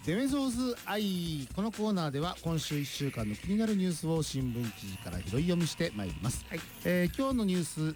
デメゾーズアイ。このコーナーでは今週1週間の気になるニュースを新聞記事から拾い読みしてまいります、今日のニュース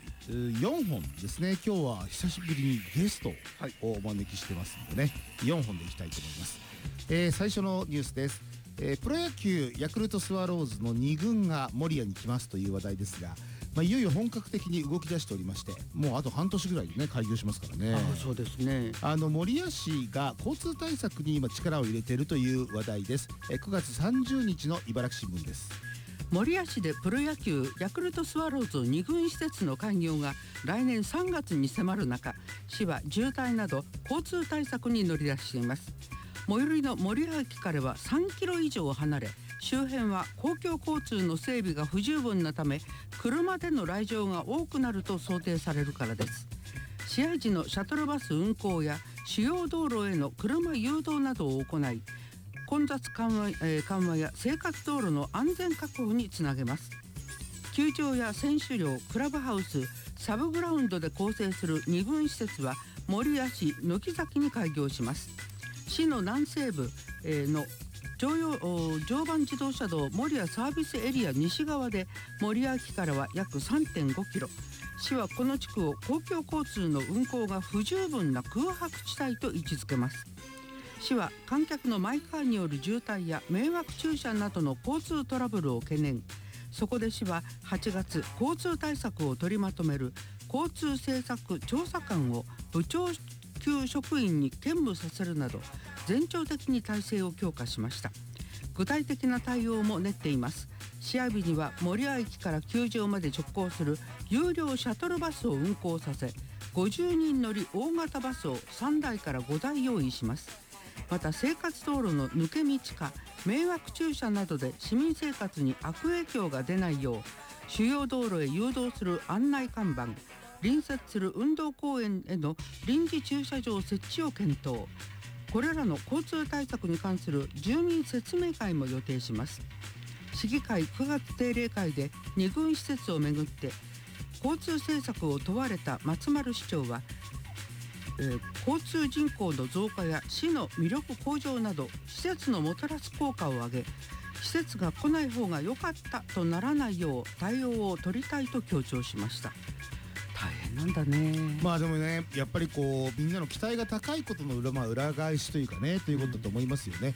4本ですね。今日は久しぶりにゲストをお招きしてますのでね、4本でいきたいと思います。最初のニュースです。プロ野球ヤクルトスワローズの2軍が守谷に来ますという話題ですが、いよいよ本格的に動き出しておりまして、もうあと半年ぐらいでね開業しますからね。 そうですね。 守谷市が交通対策に今力を入れているという話題です。9月30日の茨城新聞です。 守谷市でプロ野球ヤクルトスワローズ2軍施設の開業が来年3月に迫る中、市は渋滞など交通対策に乗り出しています。最寄りの守谷駅からは3キロ以上離れ、周辺は公共交通の整備が不十分なため車での来場が多くなると想定されるからです。試合時のシャトルバス運行や主要道路への車誘導などを行い、混雑緩和や生活道路の安全確保につなげます。球場や選手寮、クラブハウス、サブグラウンドで構成する2軍施設は守谷市軒崎に開業します。市の南西部の常磐自動車道守谷サービスエリア西側で、守谷駅からは約 3.5 キロ。市はこの地区を公共交通の運行が不十分な空白地帯と位置づけます。市は観客のマイカーによる渋滞や迷惑駐車などの交通トラブルを懸念。そこで市は8月、交通対策を取りまとめる交通政策調査官を部長級職員に兼務させるなど全庁的に体制を強化しました。具体的な対応も練っています。試合日には守谷駅から球場まで直行する有料シャトルバスを運行させ、50人乗り大型バスを3台から5台用意します。また生活道路の抜け道か迷惑駐車などで市民生活に悪影響が出ないよう、主要道路へ誘導する案内看板、隣接する運動公園への臨時駐車場設置を検討。これらの交通対策に関する住民説明会も予定します。市議会9月定例会で2軍施設をめぐって交通政策を問われた松丸市長は、交通人口の増加や市の魅力向上など施設のもたらす効果を上げ、施設が来ない方が良かったとならないよう対応を取りたいと強調しました。大変なんだね。 でもね、やっぱりこうみんなの期待が高いことの裏返しというかね、ということだと思いますよね。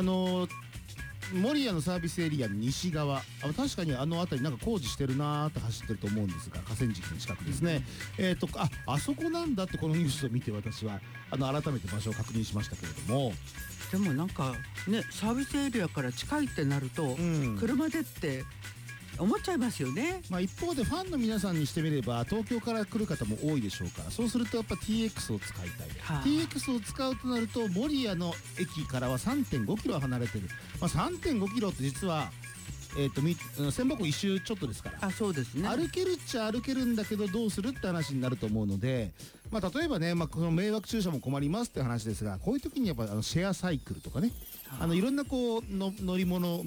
守谷のサービスエリアの西側、確かに辺りなんか工事してるなーって走ってると思うんですが、河川敷の近くですね。あそこなんだってこのニュースを見て私は改めて場所を確認しましたけれども。 でもなんかね、サービスエリアから近いってなると、車でって思っちゃいますよね。 一方でファンの皆さんにしてみれば東京から来る方も多いでしょうから、そうするとやっぱ TX を使いたい、TX を使うとなると守谷の駅からは 3.5 キロ離れてる、3.5 キロって実は千箱一周ちょっとですから。 そうですね。 歩けるっちゃ歩けるんだけどどうするって話になると思うので、例えばね、この迷惑駐車も困りますって話ですが、こういう時にやっぱシェアサイクルとかね、いろんなこうの乗り物